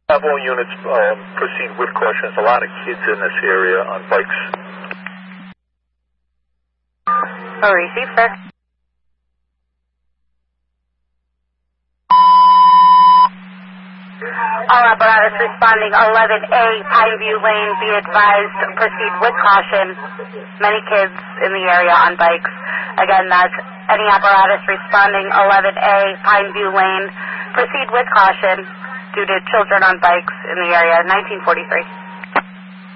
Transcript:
Have all units proceed with caution. There's a lot of kids in this area on bikes. Receive, sir. All apparatus responding 11A, Pineview Lane, be advised, proceed with caution. Many kids in the area on bikes. Again, that's any apparatus responding 11A, Pineview Lane, proceed with caution due to children on bikes in the area, 1943.